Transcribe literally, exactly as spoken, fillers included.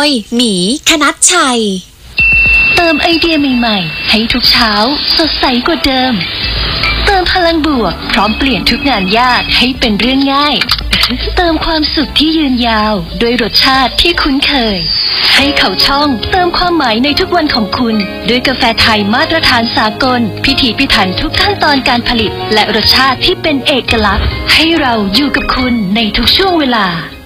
ยหมีคณัชชัยเติมไอเดียใหม่ๆให้ทุกเช้าสดใสกว่าเดิมเติมพลังบวกพร้อมเปลี่ยนทุกงานยากให้เป็นเรื่องง่ายเติมความสุขที่ยืนยาวด้วยรสชาติที่คุ้นเคยให้เขาช่องเติมความหมายในทุกวันของคุณด้วยกาแฟไทยมาตรฐานสากลพิถีพิถันทุกขั้นตอนการผลิตและรสชาติที่เป็นเอกลักษณ์ให้เราอยู่กับคุณในทุกช่วงเวลา